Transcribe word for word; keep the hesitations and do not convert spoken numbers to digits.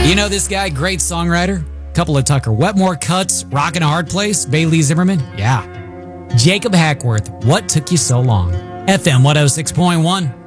You know this guy, great songwriter? Couple of Tucker Wetmore cuts, Rockin' a Hard Place, Bailey Zimmerman. Yeah. Jacob Hackworth, What Took You So Long? F M one oh six point one.